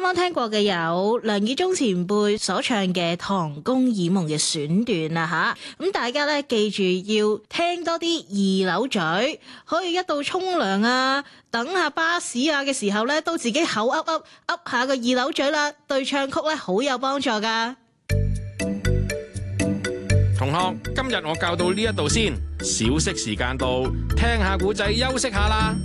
啱聽過嘅有梁耀忠前輩所唱嘅《唐宮耳夢》嘅選段啦吓，咁大家咧記住要聽多啲二樓嘴，可以一到沖涼啊、等下巴士啊嘅時候咧，都自己口噏下個二樓嘴啦，對唱曲咧好有幫助噶。 同學，今日我教到呢一度先，小息時間到，聽下古仔休息下啦。